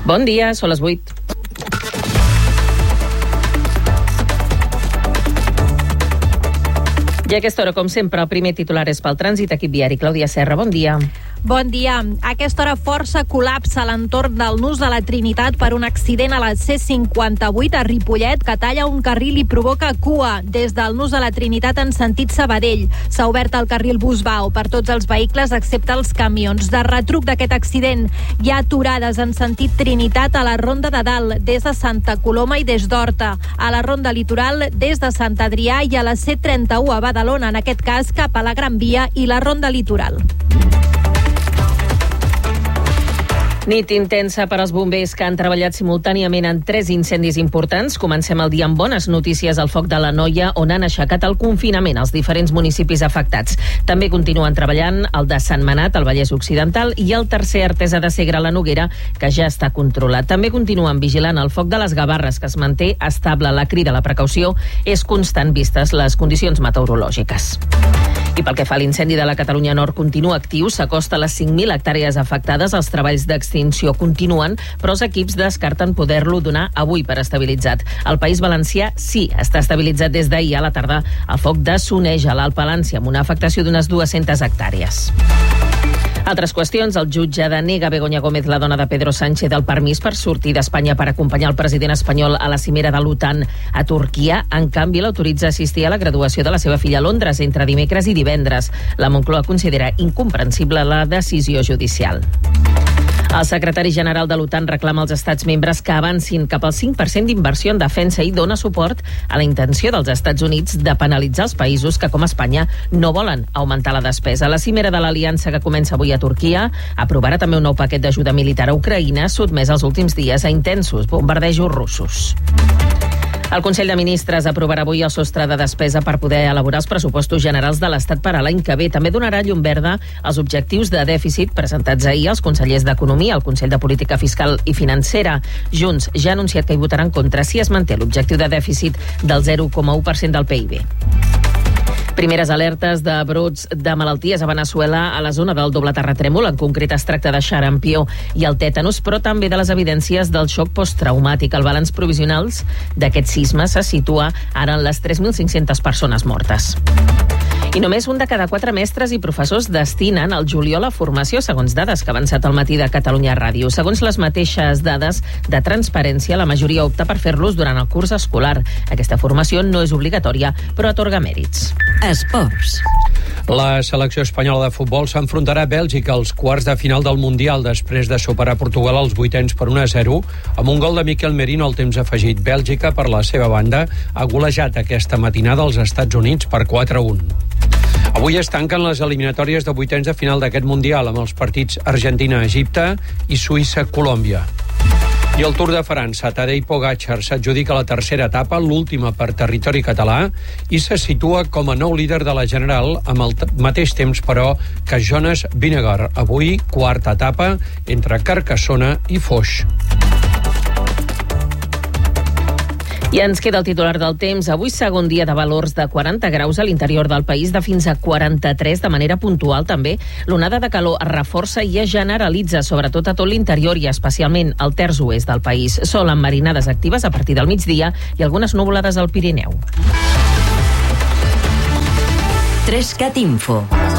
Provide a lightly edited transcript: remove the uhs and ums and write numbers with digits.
Bon dia, són les 8. I a aquesta hora, com sempre, el primer titular és pel trànsit. Equip viari, Clàudia Serra, bon dia. Bon dia. A aquesta hora força col·lapse a l'entorn del Nus de la Trinitat per un accident a la C58 a Ripollet que talla un carril i provoca cua des del Nus de la Trinitat en sentit Sabadell. S'ha obert el carril Busbau per tots els vehicles excepte els camions. De retruc d'aquest accident hi ha aturades en sentit Trinitat a la Ronda de Dalt des de Santa Coloma i des d'Horta, a la Ronda Litoral des de Sant Adrià i a la C31 a Badalona, en aquest cas cap a la Gran Via i la Ronda Litoral. Nit intensa per als bombers que han treballat simultàniament en 3 incendis importants. Comencem el dia amb bones notícies al foc de l'Anoia, on han aixecat el confinament als diferents municipis afectats. També continuen treballant el de Sant Manat, al Vallès Occidental, i el tercer Artesa de Segre, la Noguera, que ja està controlat. També continuen vigilant el foc de les Gavarres, que es manté estable. La crida a la precaució és constant vistes les condicions meteorològiques. I pel que fa a l'incendi de la Catalunya Nord, continua actiu, s'acosta a les 5.000 hectàrees afectades. Els treballs d'extinció continuen, però els equips descarten poder-lo donar avui per estabilitzat. El País Valencià sí, està estabilitzat des d'ahir a la tarda el foc de Soneja, a l'Alt Palància, amb una afectació d'unes 200 hectàrees. Altres qüestions. El jutge denega a Begoña Gómez, la dona de Pedro Sánchez, el permís per sortir d'Espanya per acompanyar el president espanyol a la cimera de l'OTAN a Turquia. En canvi, l'autoritza a assistir a la graduació de la seva filla a Londres entre dimecres i divendres. La Moncloa considera incomprensible la decisió judicial. El secretari general de l'OTAN reclama als estats membres que avancin cap al 5% d'inversió en defensa i dona suport a la intenció dels Estats Units de penalitzar els països que, com Espanya, no volen augmentar la despesa. La cimera de l'Aliança, que comença avui a Turquia, aprovarà també un nou paquet d'ajuda militar a Ucraïna, sotmès els últims dies a intensos bombardejos russos. El Consell de Ministres aprovarà avui el sostre de despesa per poder elaborar els pressupostos generals de l'Estat per a l'any que ve. També donarà llum verda als objectius de dèficit presentats ahir als consellers d'Economia, al Consell de Política Fiscal i Financera. Junts ja ha anunciat que hi votarà en contra si es manté l'objectiu de dèficit del 0,1% del PIB. Primeres alertes de brots de malalties a Veneçuela a la zona del doble terratrèmol. En concret es tracta de xarampió i el tètanus, però també de les evidències del xoc posttraumàtic. El balanç provisionals d'aquest sisme se situa ara en les 3.500 persones mortes. I només un de cada 4 mestres i professors destinen al juliol a formació, segons dades que ha avançat al matí de Catalunya Ràdio. Segons les mateixes dades de transparència, la majoria opta per fer-los durant el curs escolar. Aquesta formació no és obligatòria, però atorga mèrits. Esports. La selecció espanyola de futbol s'enfrontarà a Bèlgica als quarts de final del Mundial després de superar Portugal als 8ens per 1-0 amb un gol de Miquel Merino al temps afegit. Bèlgica, per la seva banda, ha golejat aquesta matinada als Estats Units per 4-1. Avui es tanquen les eliminatòries de 8ens de final d'aquest Mundial amb els partits Argentina-Egipte i Suïssa-Colòmbia. I el Tour de França, Tadej Pogačar s'adjudica la tercera etapa, l'última per territori català, i se situa com a nou líder de la general amb el mateix temps, però, que Jonas Vingegaard. Avui, quarta etapa entre Carcassona i Foix. I ens queda el titular del temps. Avui segon dia de valors de 40 graus a l'interior del país, de fins a 43 de manera puntual també. L'onada de calor es reforça i es generalitza, sobretot a tot l'interior i especialment al terç oest del país. Sol amb marinades actives a partir del migdia i algunes nuvolades al Pirineu. 3CAT Info.